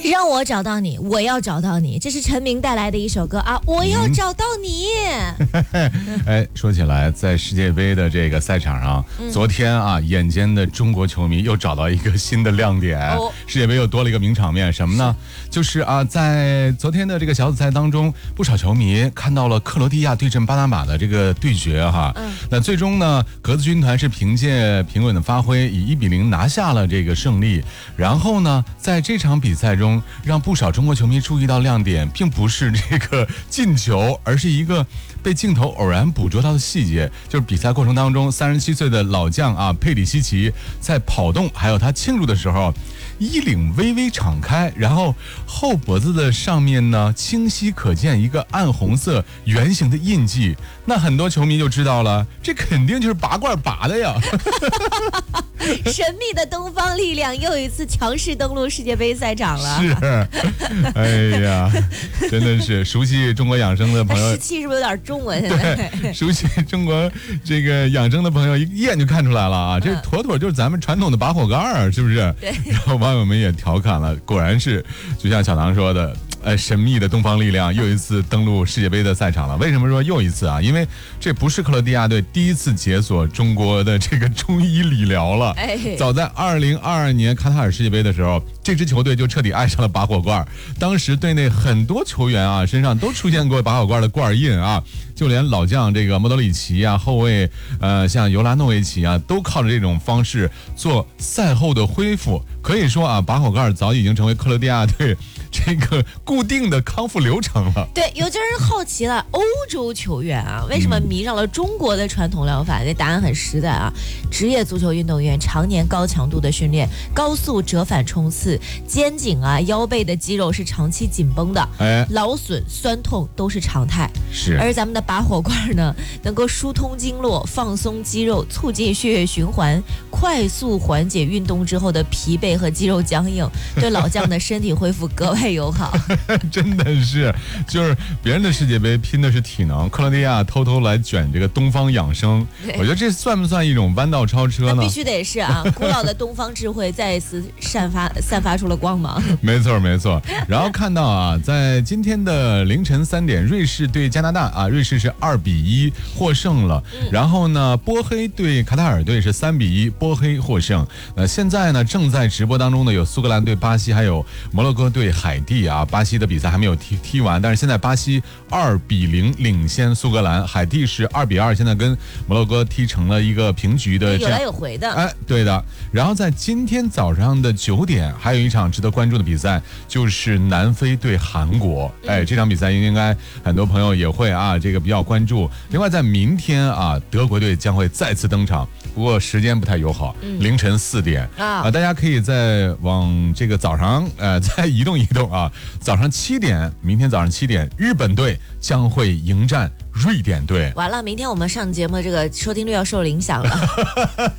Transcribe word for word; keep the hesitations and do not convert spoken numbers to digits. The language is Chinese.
让我找到你，我要找到你，这是陈明带来的一首歌啊！我要找到你。 嗯、哎，说起来，在世界杯的这个赛场上，嗯、昨天啊，眼尖的中国球迷又找到一个新的亮点，哦、世界杯又多了一个名场面，什么呢？是就是啊，在昨天的这个小组赛当中，不少球迷看到了克罗地亚对阵巴拿马的这个对决哈。嗯、那最终呢，格子军团是凭借平稳的发挥，以一比零拿下了这个胜利。然后呢，在这场比赛中，让不少中国球迷注意到亮点，并不是这个进球，而是一个被镜头偶然捕捉到的细节，就是比赛过程当中，三十七岁的老将啊佩里西奇在跑动还有他庆祝的时候，衣领微微敞开，然后后脖子的上面呢清晰可见一个暗红色圆形的印记，那很多球迷就知道了，这肯定就是拔罐拔的呀。 神秘的东方力量又一次强势登陆世界杯赛场了。 是，哎呀，真的是熟悉中国养生的朋友， 士气是不是有点重啊？ 对，熟悉中国这个养生的朋友一眼就看出来了啊，这妥妥就是咱们传统的拔火盖儿，是不是？ 对。 然后网友们也调侃了，果然是，就像小唐说的。呃，神秘的东方力量又一次登陆世界杯的赛场了。为什么说又一次啊？因为这不是克罗地亚队第一次解锁中国的这个中医理疗了。哎、早在二零二二年卡塔尔世界杯的时候，这支球队就彻底爱上了拔火罐。当时队内很多球员啊身上都出现过拔火罐的罐印啊，就连老将这个莫德里奇啊，后卫呃像尤拉诺维奇啊，都靠着这种方式做赛后的恢复。可以说啊，拔火罐早已经成为克罗地亚队这个固定的康复流程了。 对，有些人好奇了，欧洲球员啊，为什么迷上了中国的传统疗法？这、嗯、答案很实在啊，职业足球运动员常年高强度的训练，高速折返冲刺，肩颈啊、腰背的肌肉是长期紧绷的，哎，劳损、酸痛都是常态。 是， 而咱们的拔火罐呢，能够疏通经络、放松肌肉、促进血液循环，快速缓解运动之后的疲惫和肌肉僵硬，对老将的身体恢复格外友好。 真的是，就是别人的世界杯拼的是体能，克罗地亚偷偷来卷这个东方养生，我觉得这算不算一种弯道超车呢？ 必须得是啊，古老的东方智慧再一次散发散发出了光芒。 没错没错。然后看到啊，在今天的凌晨三点，瑞士对加拿大啊，瑞士是二比一获胜了。嗯、然后呢，波黑对卡塔尔队是三比一，波黑获胜。那现在呢，正在直播当中的有苏格兰对巴西，还有摩洛哥对海地啊。巴西的比赛还没有踢踢完，但是现在巴西二比零领先苏格兰，海地是二比二，现在跟摩洛哥踢成了一个平局的， 有来有回的。 哎，对的。然后在今天早上的九点，还有一场值得关注的比赛，就是南非对韩国。哎，这场比赛应该很多朋友也会啊，这个比较关注。另外，在明天啊，德国队将会再次登场，不过时间不太友好，嗯、凌晨四点啊、呃，大家可以再往这个早上呃再移动移动啊。早上七点，明天早上七点，日本队将会迎战瑞典队。 完了，明天我们上节目这个收听率要受影响了。